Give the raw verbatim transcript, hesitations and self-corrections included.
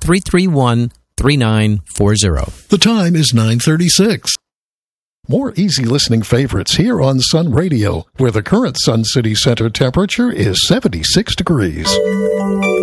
three three one, three nine four zero. The time is nine thirty-six. More easy listening favorites here on Sun Radio, where the current Sun City Center temperature is seventy-six degrees.